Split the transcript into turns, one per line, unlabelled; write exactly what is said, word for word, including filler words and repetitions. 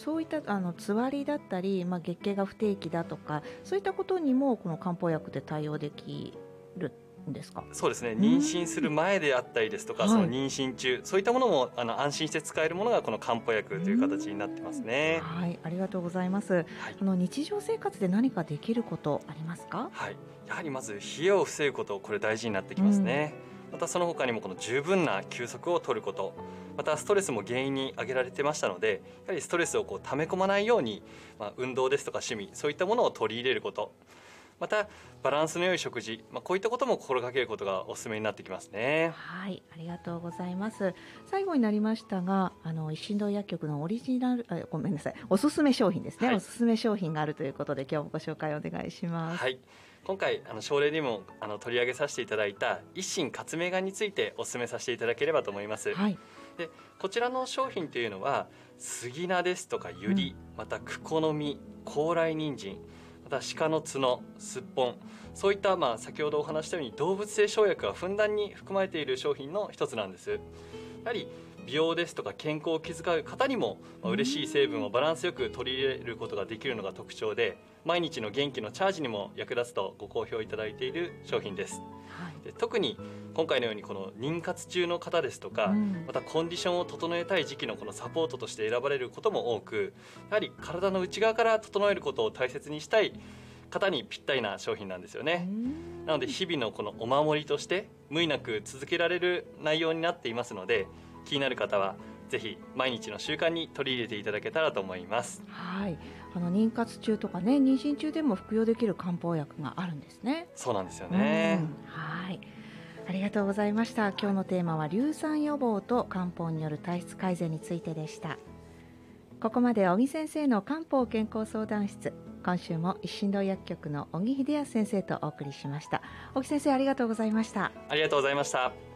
そういったあのつわりだったり、まあ、月経が不定期だとかそういったことにもこの漢方薬で対応できるですか？
そうですね、妊娠する前であったりですとか、その妊娠中、そういったものもあの安心して使えるものがこの漢方薬という形になってますね。
はい、ありがとうございます、はい、あの日常生活で何かできることありますか？
はい、やはりまず冷えを防ぐこと、これ大事になってきますね。またその他にもこの十分な休息を取ること、またストレスも原因に挙げられてましたので、やはりストレスをこう溜め込まないように、まあ、運動ですとか趣味、そういったものを取り入れること、またバランスの良い食事、まあ、こういったことも心がけることがお勧めになってきますね。
はい、ありがとうございます。最後になりましたが、あの一心堂薬局のオリジナルあごめんなさいおすすめ商品ですね、はい、おすすめ商品があるということで今日もご紹介お願いします。
はい、今回あの症例にもあの取り上げさせていただいた一心活明丸についてお勧めさせていただければと思います、はい、でこちらの商品というのは杉菜ですとかユリ、うん、またクコの実、高麗人参、また鹿の角、すっぽん、そういったまあ先ほどお話したように動物性生薬がふんだんに含まれている商品の一つなんです。やはり美容ですとか健康を気遣う方にも、まあ、嬉しい成分をバランスよく取り入れることができるのが特徴で、毎日の元気のチャージにも役立つとご好評いただいている商品です、はい、で特に今回のようにこの妊活中の方ですとか、うん、またコンディションを整えたい時期のこのサポートとして選ばれることも多く、やはり体の内側から整えることを大切にしたい方にぴったりな商品なんですよね。なので日々のこのお守りとして無理なく続けられる内容になっていますので、気になる方はぜひ毎日の習慣に取り入れていただけたらと思います。
はい、あの妊活中とかね、妊娠中でも服用できる漢方薬があるんですね。
そうなんですよね。
はい、ありがとうございました。今日のテーマは硫酸予防と漢方による体質改善についてでした。ここまで尾木先生の漢方健康相談室、今週も一心堂薬局の尾木秀康先生とお送りしました。尾木先生、ありがとうございました。
ありがとうございました。